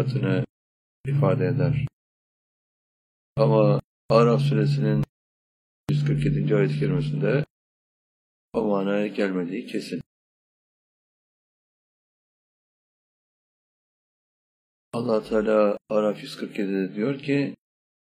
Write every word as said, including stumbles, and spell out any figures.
hayatını ifade eder. Ama Araf suresinin yüz kırk yedinci ayet-i kerimesinde o manaya gelmediği kesin. Allah Teala Araf yüz kırk yedide diyor ki